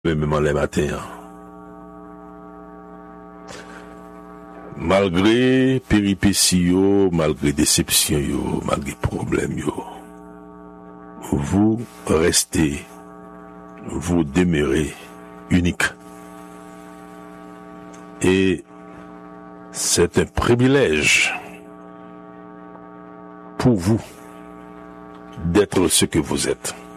Même les matins. Malgré péripéties, malgré déceptions, malgré problèmes, vous restez, vous demeurez unique. Et c'est un privilège pour vous d'être ce que vous êtes.